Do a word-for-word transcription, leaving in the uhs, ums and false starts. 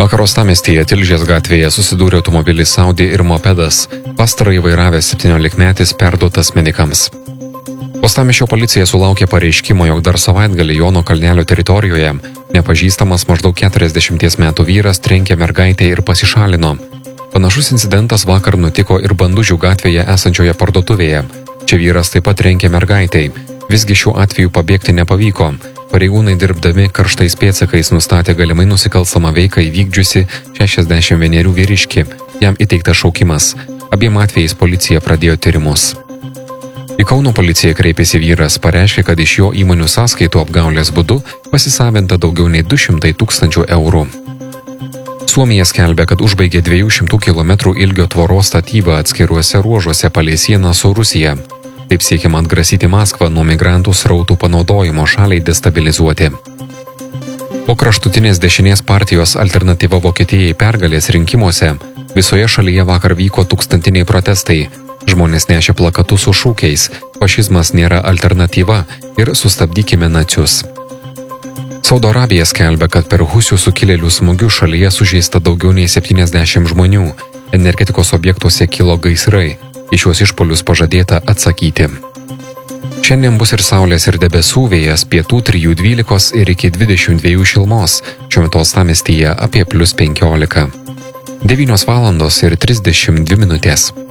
Vakar uostamiestyje Tilžės gatvėje susidūrė automobilis Audi ir mopedas, pastarąjį vairavęs septyniolikmetis perduotas medikams. Uostamiesčio policija sulaukė pareiškimo, jog dar savaitgalį Jono Kalnelio teritorijoje nepažįstamas maždaug keturiasdešimties metų vyras trenkė mergaitę ir pasišalino. Panašus incidentas vakar nutiko ir Bandužių gatvėje esančioje parduotuvėje. Čia vyras taip pat trenkė mergaitei. Visgi šiuo atveju pabėgti nepavyko. Pareigūnai dirbdami karštais pėdsakais nustatė galimai nusikalstamą veiką įvykdžiusi šešiasdešimt vienerių vyriškį. Jam įteiktas šaukimas. Abiem atvejais policija pradėjo tyrimus. Į Kauno policiją kreipėsi vyras, pareiškė, kad iš jo įmonių sąskaitų apgaulės būdu pasisavinta daugiau nei du šimtai tūkstančių eurų. Suomija skelbia, kad užbaigė dviejų šimtų kilometrų ilgio tvoros statybą atskiruose ruožuose palei sieną su Rusija. Taip siekiama atgrasyti Maskvą nuo migrantų srautų panaudojimo šaliai destabilizuoti. Po kraštutinės dešinės partijos Alternatyva Vokietijai pergalės rinkimuose visoje šalyje vakar vyko tūkstantiniai protestai. Žmonės nešė plakatus su šūkiais "Fašizmas nėra alternatyva" ir "Sustabdykime nacius". Saudo Arabija skelbia, kad per husių sukilėlių smūgių šalyje sužeista daugiau nei septyniasdešimt žmonių. Energetikos objektuose kilo gaisrai. Į šiuos išpuolius pažadėta atsakyti. Šiandien bus ir saulės ir debesų, vėjas pietų trijų dvylikos ir iki dvidešimt dviejų šilumos. Šiuo metu uostamiestyje apie plius penkiolika. devynios valandos ir trisdešimt dvi minutės.